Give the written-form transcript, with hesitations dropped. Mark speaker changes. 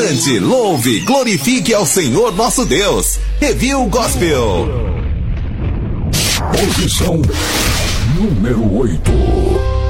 Speaker 1: Cante, louve, glorifique ao Senhor nosso Deus. Review Gospel.
Speaker 2: Posição número 8.